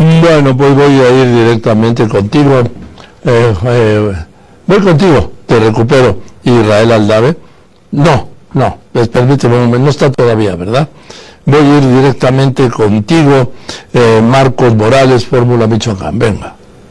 Bueno, pues voy a ir directamente contigo. Voy contigo, te recupero. Israel Aldave. No, permíteme un momento, no está todavía, ¿verdad? Voy a ir directamente contigo, Marcos Morales, Fórmula Michoacán. Venga.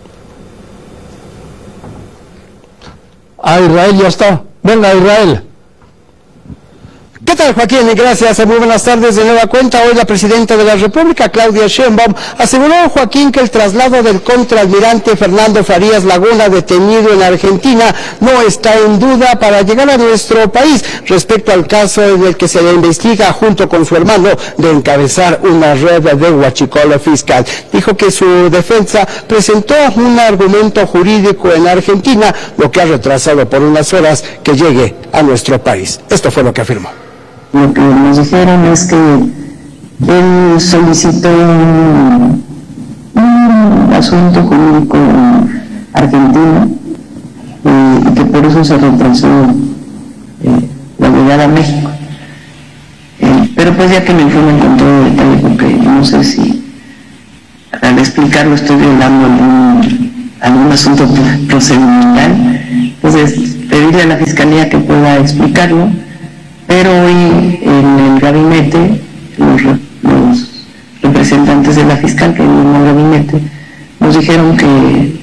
Israel ya está. Venga, Israel. ¿Qué tal, Joaquín? Gracias, muy buenas tardes de nueva cuenta. Hoy la presidenta de la República, Claudia Sheinbaum, aseguró, Joaquín, que el traslado del contraalmirante Fernando Farías Laguna, detenido en Argentina, no está en duda para llegar a nuestro país, respecto al caso en el que se le investiga junto con su hermano de encabezar una red de huachicol fiscal. Dijo que su defensa presentó un argumento jurídico en Argentina, lo que ha retrasado por unas horas que llegue a nuestro país. Esto fue lo que afirmó. Lo que nos dijeron es que él solicitó un asunto jurídico en Argentina y que por eso se retrasó la llegada a México. Pero pues ya que me informen con todo detalle, porque no sé si al explicarlo estoy violando algún asunto procedimental, entonces pedirle a la Fiscalía que pueda explicarlo. Pero hoy en el gabinete, los representantes de la fiscal que viven en el gabinete nos dijeron que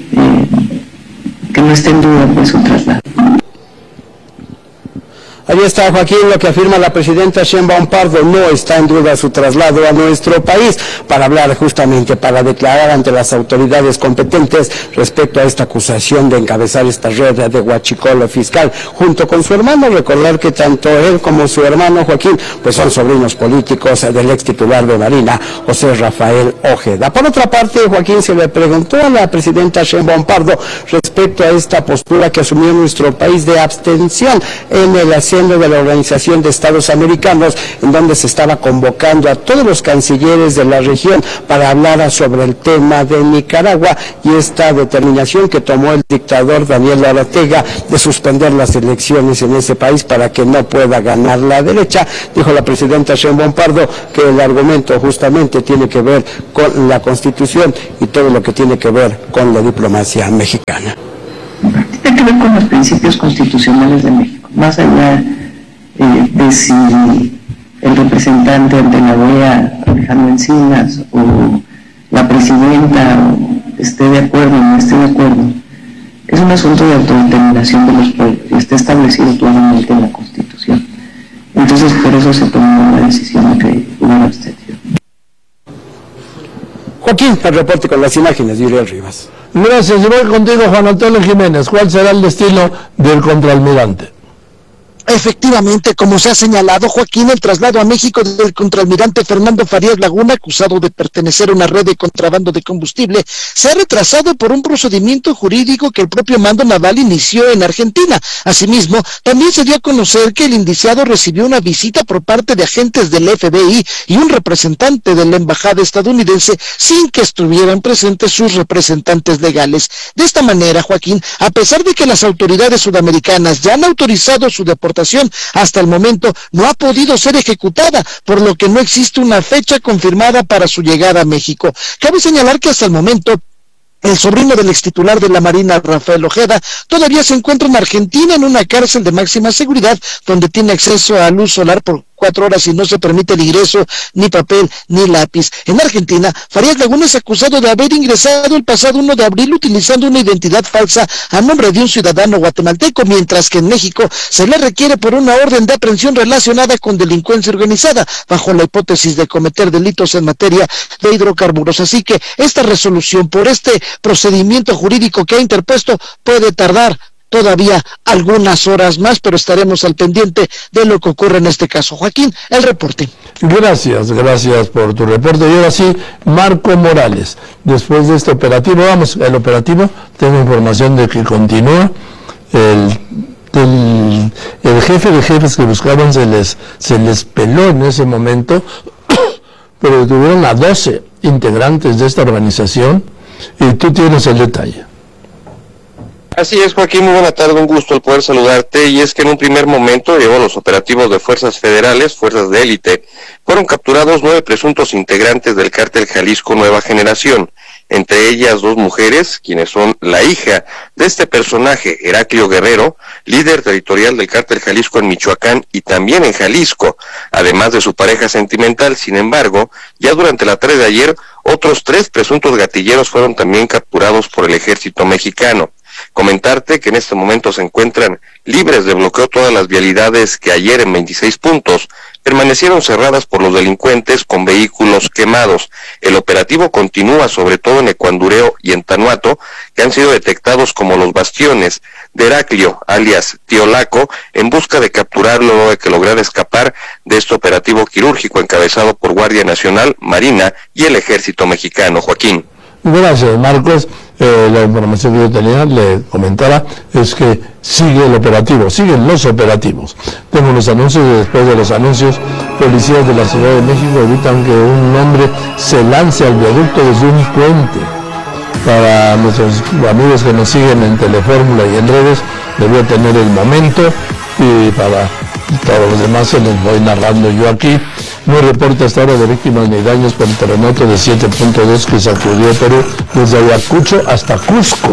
no está en duda pues su traslado. Ahí está, Joaquín, lo que afirma la presidenta Sheinbaum Pardo. No está en duda su traslado a nuestro país para hablar justamente, para declarar ante las autoridades competentes respecto a esta acusación de encabezar esta red de huachicol fiscal junto con su hermano. Recordar que tanto él como su hermano Joaquín pues son sobrinos políticos del ex titular de Marina, José Rafael Ojeda. Por otra parte, Joaquín, se le preguntó a la presidenta Sheinbaum Pardo respecto a esta postura que asumió nuestro país de abstención en el de la Organización de Estados Americanos, en donde se estaba convocando a todos los cancilleres de la región para hablar sobre el tema de Nicaragua y esta determinación que tomó el dictador Daniel Ortega de suspender las elecciones en ese país para que no pueda ganar la derecha. Dijo la presidenta Sheinbaum Pardo que el argumento justamente tiene que ver con la Constitución y todo lo que tiene que ver con la diplomacia mexicana. Tiene que ver con los principios constitucionales de México. Más allá de si el representante ante la OEA, Alejandro Encinas, o la presidenta esté de acuerdo o no esté de acuerdo, es un asunto de autodeterminación de los pueblos y está establecido claramente en la Constitución. Entonces, por eso se tomó la decisión de que hubiera abstención. Joaquín, el reporte con las imágenes de Uriel Rivas. Gracias, y voy contigo, Juan Antonio Jiménez. ¿Cuál será el destino del contraalmirante? Efectivamente, como se ha señalado, Joaquín, el traslado a México del contraalmirante Fernando Farías Laguna, acusado de pertenecer a una red de contrabando de combustible, se ha retrasado por un procedimiento jurídico que el propio mando naval inició en Argentina. Asimismo, también se dio a conocer que el indiciado recibió una visita por parte de agentes del FBI y un representante de la embajada estadounidense sin que estuvieran presentes sus representantes legales. De esta manera, Joaquín, a pesar de que las autoridades sudamericanas ya han autorizado su deportación, hasta el momento no ha podido ser ejecutada, por lo que no existe una fecha confirmada para su llegada a México. Cabe señalar que hasta el momento el sobrino del extitular de la Marina, Rafael Ojeda, todavía se encuentra en Argentina en una cárcel de máxima seguridad, donde tiene acceso a luz solar por 4 horas y no se permite el ingreso, ni papel, ni lápiz. En Argentina, Farías Laguna es acusado de haber ingresado el pasado 1 de abril utilizando una identidad falsa a nombre de un ciudadano guatemalteco, mientras que en México se le requiere por una orden de aprehensión relacionada con delincuencia organizada, bajo la hipótesis de cometer delitos en materia de hidrocarburos. Así que esta resolución por este procedimiento jurídico que ha interpuesto puede tardar todavía algunas horas más, pero estaremos al pendiente de lo que ocurre en este caso. Joaquín, el reporte. Gracias por tu reporte. Y ahora sí, Marco Morales, después de este operativo, el operativo, tengo información de que continúa. El jefe de jefes que buscaban se les peló en ese momento, pero detuvieron a 12 integrantes de esta organización, y tú tienes el detalle. Así es, Joaquín, muy buena tarde, un gusto el poder saludarte. Y es que en un primer momento, llegó los operativos de fuerzas federales, fuerzas de élite, fueron capturados 9 presuntos integrantes del cártel Jalisco Nueva Generación, entre ellas 2 mujeres, quienes son la hija de este personaje, Heraclio Guerrero, líder territorial del Cártel Jalisco en Michoacán y también en Jalisco, además de su pareja sentimental. Sin embargo, ya durante la tarde de ayer, otros 3 presuntos gatilleros fueron también capturados por el ejército mexicano. Comentarte que en este momento se encuentran libres de bloqueo todas las vialidades que ayer en 26 puntos permanecieron cerradas por los delincuentes con vehículos quemados. El operativo continúa sobre todo en Ecuandureo y en Tanuato, que han sido detectados como los bastiones de Heraclio, alias Tío Laco, en busca de capturarlo luego de que lograra escapar de este operativo quirúrgico encabezado por Guardia Nacional, Marina y el Ejército Mexicano. Joaquín. Gracias, Marcos. La información que yo tenía, le comentaba, es que sigue el operativo, siguen los operativos. Tengo los anuncios y después de los anuncios, policías de la Ciudad de México evitan que un hombre se lance al viaducto desde un puente. Para nuestros amigos que nos siguen en Telefórmula y en redes, debió tener el momento, y para todos los demás se los voy narrando yo aquí. No hay reporte hasta ahora de víctimas ni daños por el terremoto de 7.2 que sacudió Perú desde Ayacucho hasta Cusco.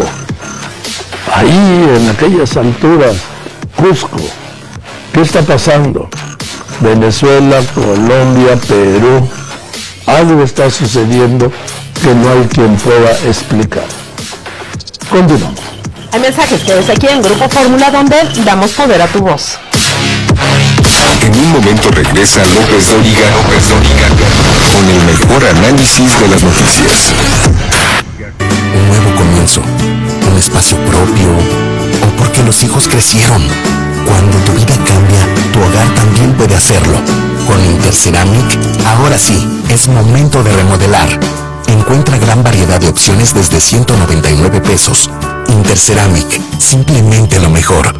Ahí, en aquellas alturas, Cusco. ¿Qué está pasando? Venezuela, Colombia, Perú. Algo está sucediendo que no hay quien pueda explicar. Continuamos. Hay mensajes que desde aquí en Grupo Fórmula, donde damos poder a tu voz. En un momento regresa López Dóriga con el mejor análisis de las noticias. Un nuevo comienzo, un espacio propio, o porque los hijos crecieron. Cuando tu vida cambia, tu hogar también puede hacerlo. Con Interceramic, ahora sí, es momento de remodelar. Encuentra gran variedad de opciones desde 199 pesos. Interceramic, simplemente lo mejor.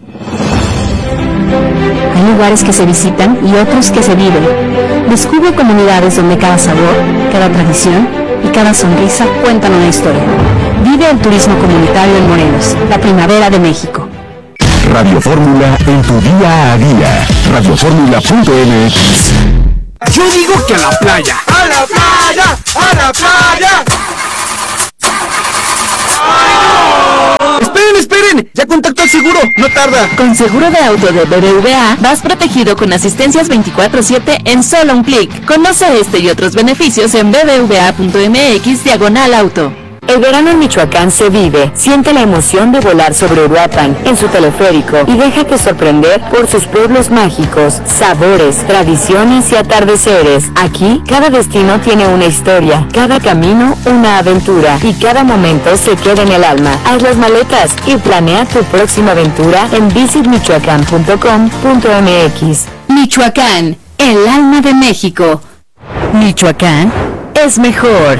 Hay lugares que se visitan y otros que se viven. Descubre comunidades donde cada sabor, cada tradición y cada sonrisa cuentan una historia. Vive el turismo comunitario en Morelos, la primavera de México. Radio Fórmula en tu día a día. Radioformula.mx. Yo digo que a la playa. ¡A la playa! ¡A la playa! ¡Esperen! ¡Ya contactó al seguro! ¡No tarda! Con seguro de auto de BBVA, vas protegido con asistencias 24/7 en solo un clic. Conoce este y otros beneficios en bbva.mx/auto. El verano en Michoacán se vive. Siente la emoción de volar sobre Uruapan en su teleférico y déjate sorprender por sus pueblos mágicos, sabores, tradiciones y atardeceres. Aquí, cada destino tiene una historia, cada camino una aventura y cada momento se queda en el alma. Haz las maletas y planea tu próxima aventura en visitmichoacán.com.mx. Michoacán, el alma de México. Michoacán es mejor.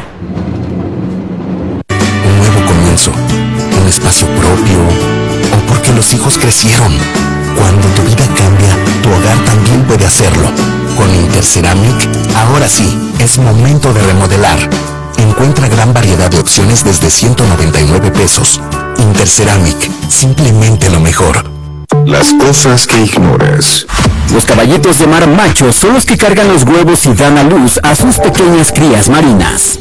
Un espacio propio, o porque los hijos crecieron. Cuando tu vida cambia, tu hogar también puede hacerlo. Con Interceramic, ahora sí, es momento de remodelar. Encuentra gran variedad de opciones desde 199 pesos. Interceramic, simplemente lo mejor. Las cosas que ignoras. Los caballitos de mar machos son los que cargan los huevos y dan a luz a sus pequeñas crías marinas.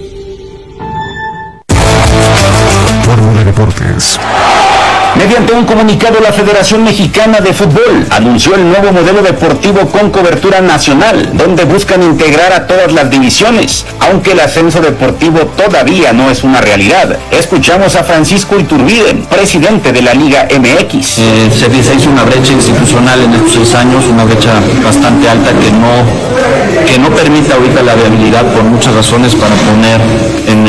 Fórmula Deportes. Mediante un comunicado, la Federación Mexicana de Fútbol anunció el nuevo modelo deportivo con cobertura nacional, donde buscan integrar a todas las divisiones, aunque el ascenso deportivo todavía no es una realidad. Escuchamos a Francisco Iturbide, presidente de la Liga MX. Se hizo una brecha institucional en estos 6 años, una brecha bastante alta que no permite ahorita la viabilidad por muchas razones para poner en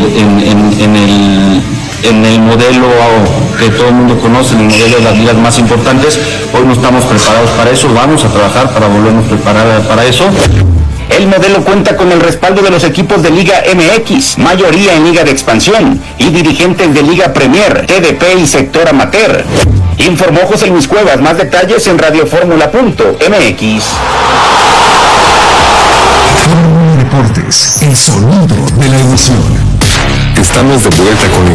el modelo que todo el mundo conoce, en el modelo de las ligas más importantes. Hoy no estamos preparados para eso, vamos a trabajar para volvernos a preparar para eso. El modelo cuenta con el respaldo de los equipos de Liga MX, mayoría en Liga de Expansión, y dirigentes de Liga Premier, TDP y sector amateur. Informó José Luis Cuevas. Más detalles en radioformula.mx. Deportes, el sonido de la emoción. Estamos de vuelta con la